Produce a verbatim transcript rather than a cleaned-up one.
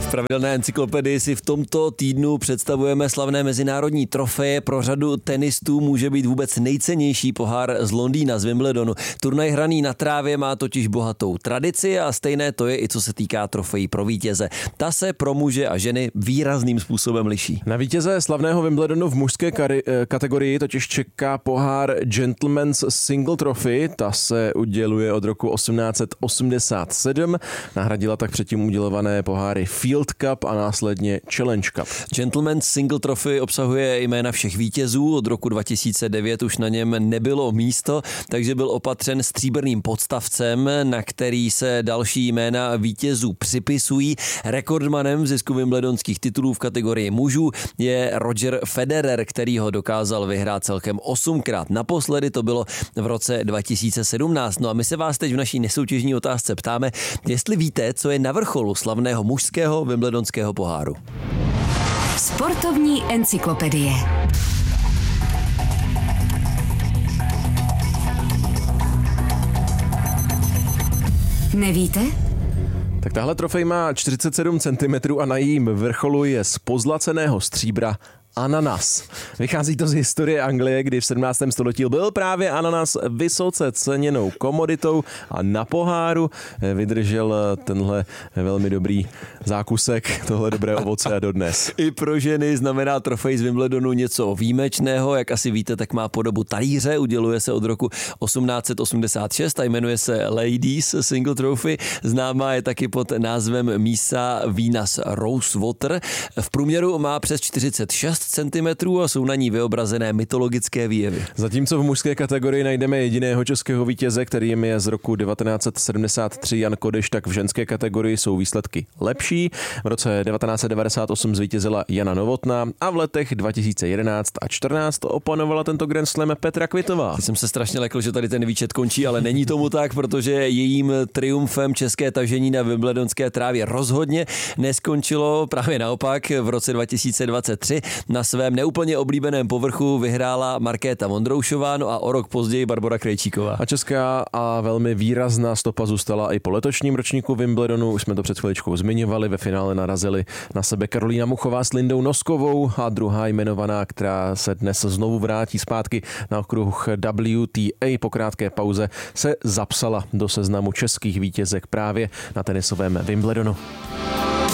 V pravidelné encyklopedii si v tomto týdnu představujeme slavné mezinárodní trofeje. Pro řadu tenistů může být vůbec nejcennější pohár z Londýna, z Wimbledonu. Turnaj hraný na trávě má totiž bohatou tradici a stejné to je i co se týká trofejí pro vítěze. Ta se pro muže a ženy výrazným způsobem liší. Na vítěze slavného Wimbledonu v mužské kari- kategorii totiž čeká pohár Gentleman's Single Trophy. Ta se uděluje od roku osmnáct osmdesát sedm. Nahradila tak předtím udělované poháry Field Cup a následně Challenge Cup. Gentleman's Single Trophy obsahuje jména všech vítězů. Od roku dva tisíce devět už na něm nebylo místo, takže byl opatřen stříbrným podstavcem, na který se další jména vítězů připisují. Rekordmanem v zisku wimbledonských titulů v kategorii mužů je Roger Federer, který ho dokázal vyhrát celkem osmkrát. Naposledy to bylo v roce dva tisíce sedmnáct. No a my se vás teď v naší nesoutěžní otázce ptáme, jestli víte, co je na vrcholu slavného mužského wimbledonského poháru. Sportovní encyklopedie. Nevíte? Tak tahle trofej má čtyřicet sedm centimetrů a na jejím vrcholu je z pozlaceného stříbra ananas. Vychází to z historie Anglie, kdy v sedmnáctém století byl právě ananas vysoce ceněnou komoditou a na poháru vydržel tenhle velmi dobrý zákusek, tohle dobré ovoce a dodnes. I pro ženy znamená trofej z Wimbledonu něco výjimečného. Jak asi víte, tak má podobu talíře, uděluje se od roku osmnáct osmdesát šest a jmenuje se Ladies Single Trophy. Známá je taky pod názvem Mísa Venus Rosewater. V průměru má přes čtyřicet šest centimetrů a jsou na ní vyobrazené mytologické výjevy. Zatímco v mužské kategorii najdeme jediného českého vítěze, kterým je z roku devatenáct sedmdesát tři Jan Kodeš, tak v ženské kategorii jsou výsledky lepší. V roce devatenáct devadesát osm zvítězila Jana Novotná a v letech dva tisíce jedenáct a čtrnáct opanovala tento Grand Slam Petra Kvitová. Teď jsem se strašně lekl, že tady ten výčet končí, ale není tomu tak, protože jejím triumfem české tažení na wimbledonské trávě rozhodně neskončilo, právě naopak. V roce dva tisíce dvacet tři na svém neúplně oblíbeném povrchu vyhrála Markéta Vondroušová, no a o rok později Barbora Krejčíková. A česká a velmi výrazná stopa zůstala i po letošním ročníku Wimbledonu. Už jsme to před chviličkou zmiňovali, ve finále narazili na sebe Karolína Muchová s Lindou Noskovou a druhá jmenovaná, která se dnes znovu vrátí zpátky na okruh W T A po krátké pauze, se zapsala do seznamu českých vítězek právě na tenisovém Wimbledonu.